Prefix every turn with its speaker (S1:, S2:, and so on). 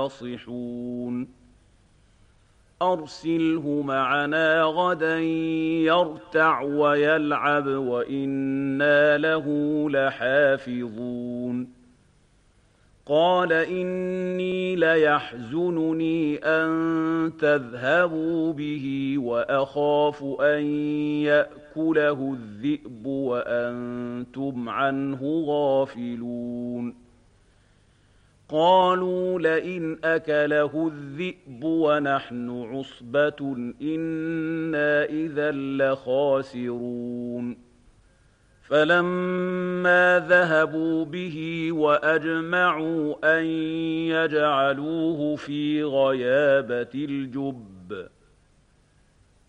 S1: ناصحون أرسله معنا غدا يرتع ويلعب وإنا له لحافظون قال إني ليحزنني أن تذهبوا به وأخاف أن يأكله الذئب وأنتم عنه غافلون قالوا لئن أكله الذئب ونحن عصبة إنا إذا لخاسرون فلما ذهبوا به وأجمعوا أن يجعلوه في غيابة الجب